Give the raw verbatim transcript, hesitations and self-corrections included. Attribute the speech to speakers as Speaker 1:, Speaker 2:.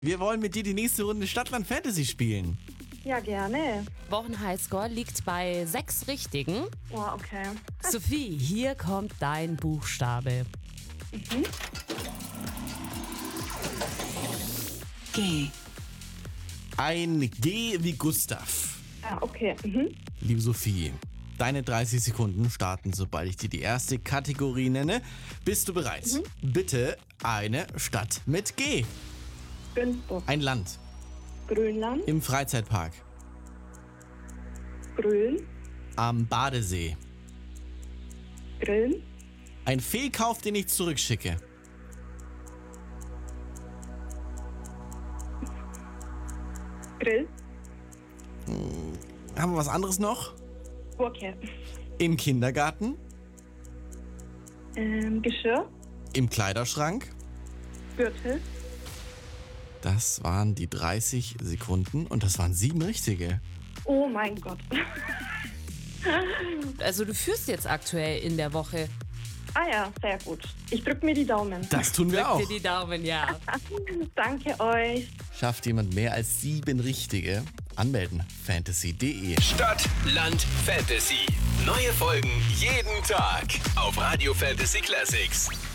Speaker 1: Wir wollen mit dir die nächste Runde Stadtland Fantasy spielen.
Speaker 2: Ja, gerne.
Speaker 3: Wochenhighscore liegt bei sechs Richtigen.
Speaker 2: Oh, okay.
Speaker 3: Sophie, hier kommt dein Buchstabe.
Speaker 2: Mhm.
Speaker 4: G.
Speaker 1: Ein G wie Gustav.
Speaker 2: Ah, okay. Mhm.
Speaker 1: Liebe Sophie, deine dreißig Sekunden starten, sobald ich dir die erste Kategorie nenne. Bist du bereit?
Speaker 2: Mhm.
Speaker 1: Bitte eine Stadt mit G.
Speaker 2: Günzburg.
Speaker 1: Ein Land.
Speaker 2: Grönland.
Speaker 1: Im Freizeitpark.
Speaker 2: Grün.
Speaker 1: Am Badesee.
Speaker 2: Grillen.
Speaker 1: Ein Fehlkauf, den ich zurückschicke.
Speaker 2: Grill.
Speaker 1: Haben wir was anderes noch?
Speaker 2: Burke.
Speaker 1: Im Kindergarten.
Speaker 2: Ähm, Geschirr.
Speaker 1: Im Kleiderschrank.
Speaker 2: Gürtel.
Speaker 1: Das waren die dreißig Sekunden und das waren sieben richtige.
Speaker 2: Oh mein Gott.
Speaker 3: Also du führst jetzt aktuell in der Woche.
Speaker 2: Ah ja, sehr gut. Ich drücke mir die Daumen.
Speaker 1: Das tun wir
Speaker 3: Drück
Speaker 1: auch.
Speaker 3: dir die Daumen, ja.
Speaker 2: Danke euch.
Speaker 1: Schafft jemand mehr als sieben richtige? Anmelden. fantasy punkt de.
Speaker 5: Stadt, Land, Fantasy. Neue Folgen jeden Tag auf Radio Fantasy Classics.